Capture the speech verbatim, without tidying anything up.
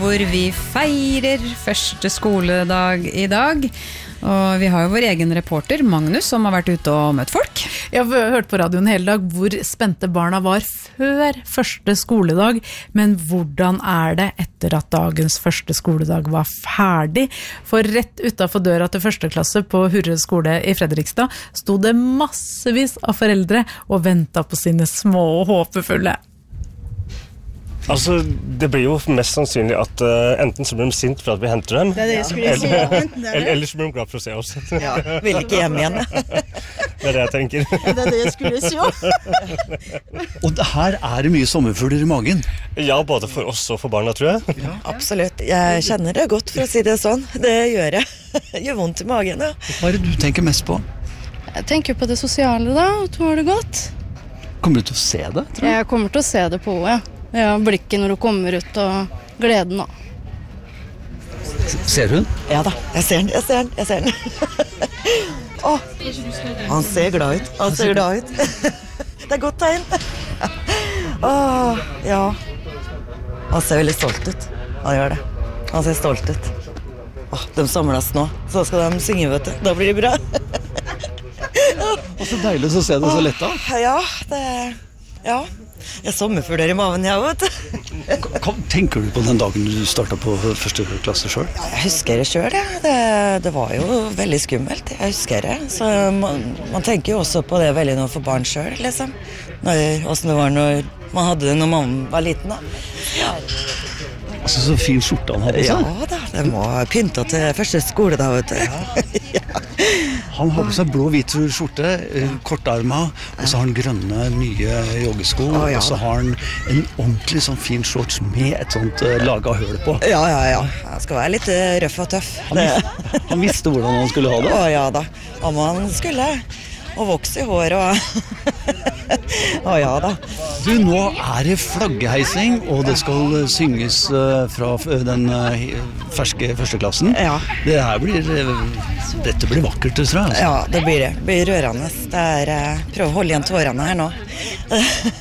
Hvor vi feirer første skoledag I dag. Og vi har jo vår egen reporter, Magnus, som har vært ute og møtt folk. Jeg har hørt på radioen hele dag hvor spente barna var før første skoledag, men hvordan er det etter at dagens første skoledag var ferdig? For rett utenfor døra til første klasse på Hurre skole I Fredrikstad stod det massevis av foreldre og ventet på sine små og håpefulle. Altså, det blir jo mest sannsynlig at uh, enten så blir de sint for at vi henter dem, det er det jeg skulle si, ja. eller, eller så blir de glad for å se oss. Ja, vil ikke hjem igjen. Det er det jeg tenker. Ja, det er det jeg skulle si, ja. Og her er det mye sommerfugler I magen. Ja, både for oss og for barna, tror jeg. Ja, absolutt. Jeg kjenner det godt, for å si det sånn. Det gjør jeg. Det gjør vondt I magen, ja. Hva er det du tenker mest på? Jeg tenker på det sosiale da, og tror det godt. Kommer du til å se det, tror jeg? Jeg kommer til å se det på henne, ja. Ja, blikket når hun kommer ut og gleden da. Ser hun? Ja da, jeg ser den, jeg ser den, jeg ser den. Åh, han ser glad ut, han ser glad ut. Det er godt tegn. Åh, ja. Han ser veldig stolt ut, han gjør det. Han ser stolt ut. Åh, de samles nå, så skal de synge, vet du. Da blir det bra. Og så deilig å se det så lett da. Ja, det... Ja. Jeg sommerfugler I maven, jeg, vet du. Hva tenker du på den dagen du startet på første klasse selv? Ja, jeg husker det selv, ja. det, det var jo veldig skummelt, jeg husker det. Så man, man tenker jo også på det veldig nå for barn selv, liksom. Når, hvordan det var når man hadde det når man var liten, da. Ja. Altså, så fin skjorte han hadde seg. Ja da, den var pyntet til første skole da, vet du. Ja. Ja. Han har på seg blå-hvit skjorte, kortarmet, og så har han grønne, nye joggesko, oh, ja. Og så har han en ordentlig sånn fin shorts med et sånt uh, laget høl på. Ja, ja, ja. Han skal være litt uh, røff og tøff. Han, han visste hvordan han skulle ha det. Å ja da, om han skulle. Og vokse I hår og... Å ja da. Du, nå er det flaggeheising, og det skal synges uh, fra den uh, ferske førsteklassen. Ja. Det her blir... Uh, dette blir vakkert, tror jeg. Altså. Ja, det blir det. Det blir rørende. Det er... Uh, prøv å holde igjen tårene her nå.